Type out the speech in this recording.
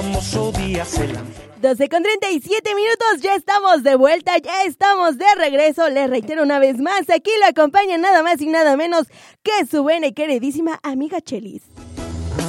12:37, ya estamos de vuelta, ya estamos de regreso. Les reitero una vez más, aquí lo acompaña nada más y nada menos que su buena y queridísima amiga Chelis.